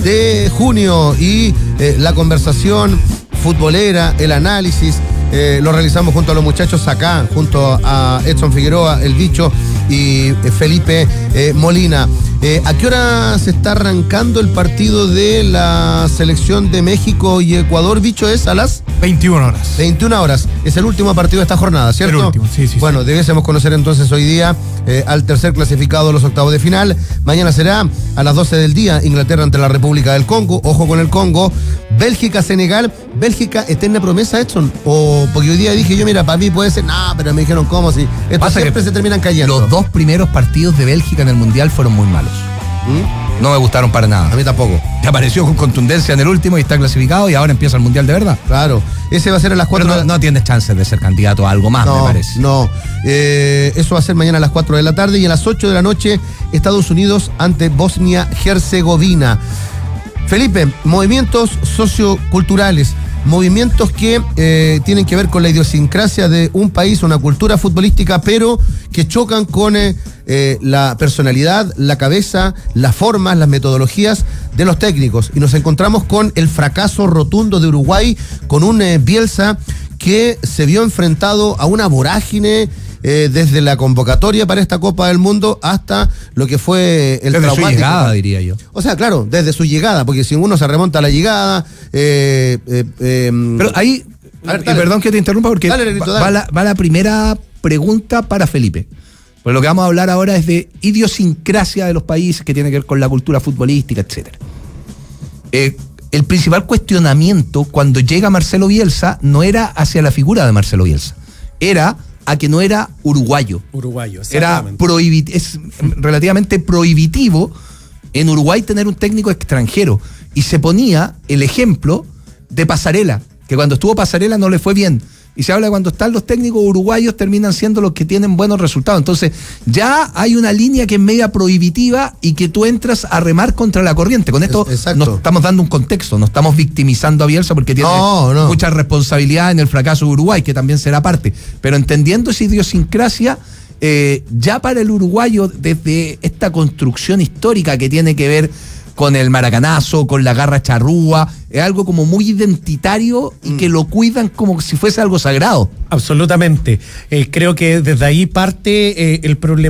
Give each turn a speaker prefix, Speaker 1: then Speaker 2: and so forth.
Speaker 1: de junio y la conversación futbolera, el análisis, lo realizamos junto a los muchachos acá, junto a Edson Figueroa, el Bicho, y Felipe Molina. ¿A qué hora se está arrancando el partido de la selección de México y Ecuador, Bicho? ¿Es a las
Speaker 2: 21 horas?
Speaker 1: 21 horas. Es el último partido de esta jornada, ¿cierto?
Speaker 2: El último, sí.
Speaker 1: Bueno, debiésemos conocer entonces hoy día al tercer clasificado de los octavos de final. Mañana será a las 12 del día, Inglaterra ante la República del Congo. Ojo con el Congo. Bélgica, Senegal. Bélgica, eterna promesa, Edson. O porque hoy día dije yo, mira, para mí puede ser, pero me dijeron cómo, si esto siempre se terminan cayendo.
Speaker 3: Los 2 primeros partidos de Bélgica en el Mundial fueron muy malos. No me gustaron para nada.
Speaker 1: A mí tampoco.
Speaker 3: Te apareció con contundencia en el último y está clasificado y ahora empieza el Mundial de verdad.
Speaker 1: Claro. Ese va a ser a las 4
Speaker 3: Pero no tienes chances de ser candidato a algo más, me parece.
Speaker 1: No. Eso va a ser mañana a las 4 de la tarde y a las 8 de la noche Estados Unidos ante Bosnia-Herzegovina. Felipe, movimientos socioculturales, movimientos que tienen que ver con la idiosincrasia de un país, una cultura futbolística, pero que chocan con la personalidad, la cabeza, las formas, las metodologías de los técnicos. Y nos encontramos con el fracaso rotundo de Uruguay, con un Bielsa que se vio enfrentado a una vorágine desde la convocatoria para esta Copa del Mundo hasta lo que fue el
Speaker 3: desde su llegada, diría yo.
Speaker 1: O sea, claro, desde su llegada, porque si uno se remonta a la llegada...
Speaker 3: Pero ahí, perdón que te interrumpa, porque va la primera pregunta para Felipe. Pues lo que vamos a hablar ahora es de idiosincrasia de los países, que tiene que ver con la cultura futbolística, etcétera. El principal cuestionamiento cuando llega Marcelo Bielsa no era hacia la figura de Marcelo Bielsa, era a que no era uruguayo. Era es relativamente prohibitivo en Uruguay tener un técnico extranjero. Y se ponía el ejemplo de Pasarela, que cuando estuvo Pasarela no le fue bien. Y se habla de cuando están los técnicos uruguayos terminan siendo los que tienen buenos resultados. Entonces ya hay una línea que es media prohibitiva y que tú entras a remar contra la corriente. Con esto nos estamos dando un contexto, no estamos victimizando a Bielsa porque tiene mucha responsabilidad en el fracaso de Uruguay, que también será parte. Pero entendiendo esa idiosincrasia, ya para el uruguayo, desde esta construcción histórica que tiene que ver con el maracanazo, con la garra charrúa, es algo como muy identitario y que lo cuidan como si fuese algo sagrado.
Speaker 2: Absolutamente. Creo que desde ahí parte el problema.